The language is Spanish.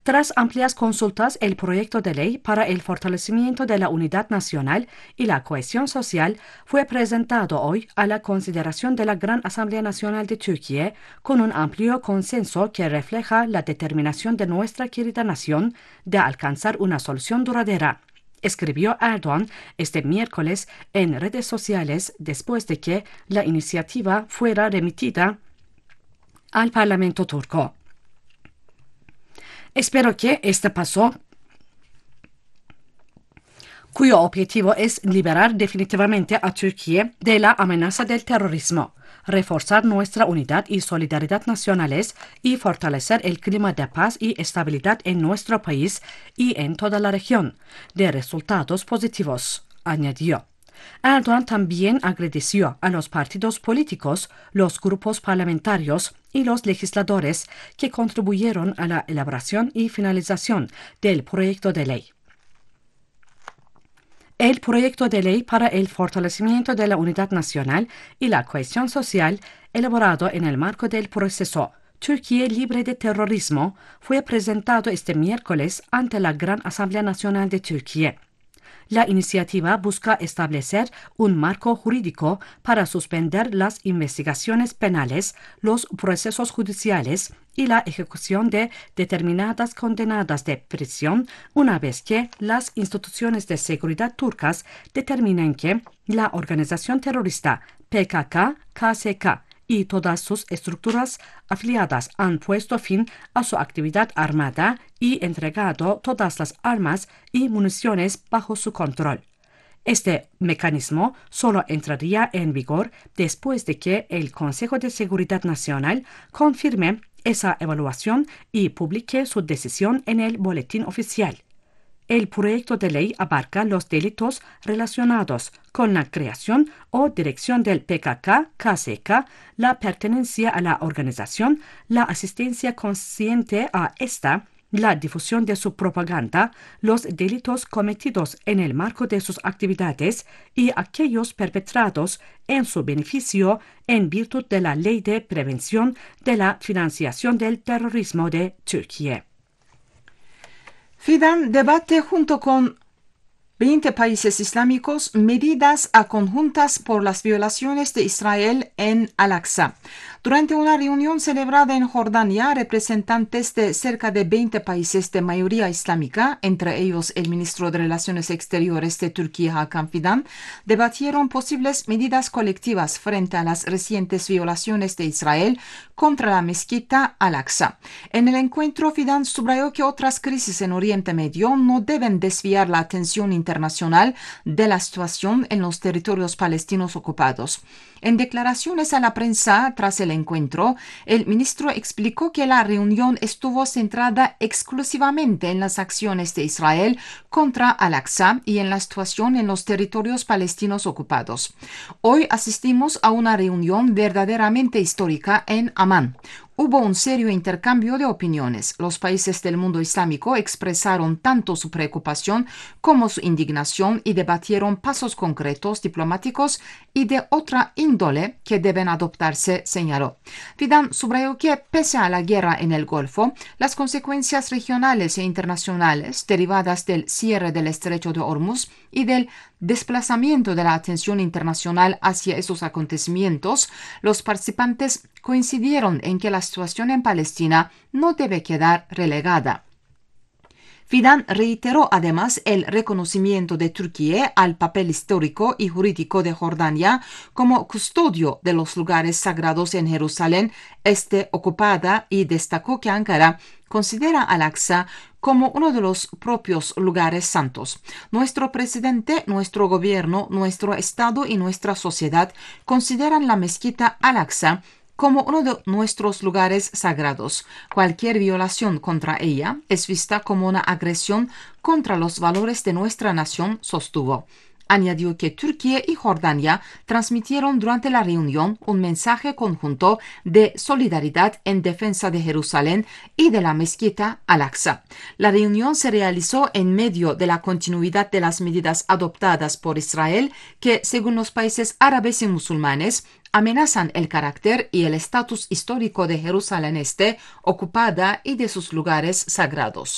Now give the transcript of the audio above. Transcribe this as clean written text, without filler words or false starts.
Tras amplias consultas, el proyecto de ley para el fortalecimiento de la unidad nacional y la cohesión social fue presentado hoy a la consideración de la Gran Asamblea Nacional de Turquía con un amplio consenso que refleja la determinación de nuestra querida nación de alcanzar una solución duradera. Escribió Erdoğan este miércoles en redes sociales después de que la iniciativa fuera remitida al Parlamento turco. Espero que este paso, cuyo objetivo es liberar definitivamente a Turquía de la amenaza del terrorismo, reforzar nuestra unidad y solidaridad nacionales y fortalecer el clima de paz y estabilidad en nuestro país y en toda la región, de resultados positivos, añadió. Erdoğan también agradeció a los partidos políticos, los grupos parlamentarios y los legisladores que contribuyeron a la elaboración y finalización del proyecto de ley. El proyecto de ley para el fortalecimiento de la unidad nacional y la cohesión social, elaborado en el marco del proceso Turquía libre de terrorismo, fue presentado este miércoles ante la Gran Asamblea Nacional de Turquía. La iniciativa busca establecer un marco jurídico para suspender las investigaciones penales, los procesos judiciales y la ejecución de determinadas condenadas de prisión una vez que las instituciones de seguridad turcas determinen que la organización terrorista PKK-KCK y todas sus estructuras afiliadas han puesto fin a su actividad armada y entregado todas las armas y municiones bajo su control. Este mecanismo solo entraría en vigor después de que el Consejo de Seguridad Nacional confirme esa evaluación y publique su decisión en el boletín oficial. El proyecto de ley abarca los delitos relacionados con la creación o dirección del PKK-KCK, la pertenencia a la organización, la asistencia consciente a esta, la difusión de su propaganda, los delitos cometidos en el marco de sus actividades y aquellos perpetrados en su beneficio en virtud de la Ley de Prevención de la Financiación del Terrorismo de Turquía. Fidan debate junto con 20 países islámicos medidas conjuntas por las violaciones de Israel en Al-Aqsa. Durante una reunión celebrada en Jordania, representantes de cerca de 20 países de mayoría islámica, entre ellos el ministro de Relaciones Exteriores de Turquía, Hakan Fidan, debatieron posibles medidas colectivas frente a las recientes violaciones de Israel contra la mezquita Al-Aqsa. En el encuentro, Fidan subrayó que otras crisis en Oriente Medio no deben desviar la atención internacional de la situación en los territorios palestinos ocupados. En declaraciones a la prensa tras el encuentro, el ministro explicó que la reunión estuvo centrada exclusivamente en las acciones de Israel contra Al-Aqsa y en la situación en los territorios palestinos ocupados. Hoy asistimos a una reunión verdaderamente histórica en Amán. Hubo un serio intercambio de opiniones. Los países del mundo islámico expresaron tanto su preocupación como su indignación y debatieron pasos concretos diplomáticos y de otra índole que deben adoptarse, señaló. Fidan subrayó que, pese a la guerra en el Golfo, las consecuencias regionales e internacionales derivadas del cierre del estrecho de Hormuz y del desplazamiento de la atención internacional hacia esos acontecimientos, los participantes coincidieron en que la situación en Palestina no debe quedar relegada. Fidan reiteró además el reconocimiento de Turquía al papel histórico y jurídico de Jordania como custodio de los lugares sagrados en Jerusalén Este ocupada y destacó que Ankara considera Al-Aqsa como uno de los propios lugares santos. Nuestro presidente, nuestro gobierno, nuestro Estado y nuestra sociedad consideran la mezquita Al-Aqsa como uno de nuestros lugares sagrados. Cualquier violación contra ella es vista como una agresión contra los valores de nuestra nación, sostuvo. Añadió que Turquía y Jordania transmitieron durante la reunión un mensaje conjunto de solidaridad en defensa de Jerusalén y de la mezquita Al-Aqsa. La reunión se realizó en medio de la continuidad de las medidas adoptadas por Israel que, según los países árabes y musulmanes, amenazan el carácter y el estatus histórico de Jerusalén Este ocupada y de sus lugares sagrados.